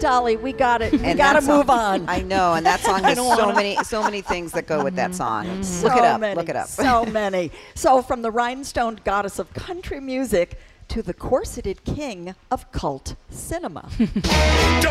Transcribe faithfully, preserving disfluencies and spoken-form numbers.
Dolly, we got it. We And got to that song- move on. I know, and that song has don't so wanna- many, so many things that go with that song. So Look it up. many, Look it up. So many. So from the rhinestone goddess of country music to the corseted king of cult cinema.